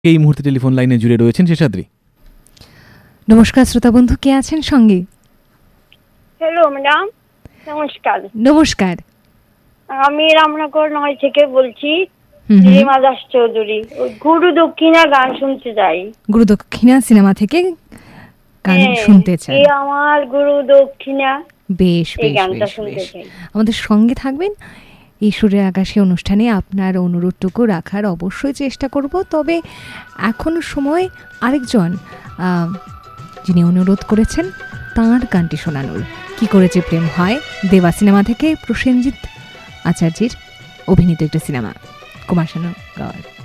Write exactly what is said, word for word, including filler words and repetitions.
এই মুহূর্তে টেলিফোন লাইনে জুড়ে রয়েছেন শেষাদ্রি। নমস্কার শ্রোতা বন্ধু, কে আছেন সঙ্গে? হ্যালো ম্যাডাম, নমস্কার। নমস্কার, আমি রামনগর নয় থেকে বলছি, রিমা দাস চৌধুরী। গুরু দক্ষিণা গান শুনতে চাই। গুরু দক্ষিণা সিনেমা থেকে গান শুনতে চাই। এই আমার গুরু দক্ষিণা, বেশ এই গানটা শুনতে চাই। আমাদের সঙ্গে থাকবেন এই সুরের আকাশে অনুষ্ঠানে। আপনার অনুরোধটুকু রাখার অবশ্যই চেষ্টা করব। তবে এখনো সময় আরেকজন যিনি অনুরোধ করেছেন তাঁর গানটি শোনানোর। কি করেছে প্রেম হয়, দেবা সিনেমা থেকে প্রসেনজিৎ আচার্যের অভিনীত একটা সিনেমা, কুমার শানু গাওয়ার।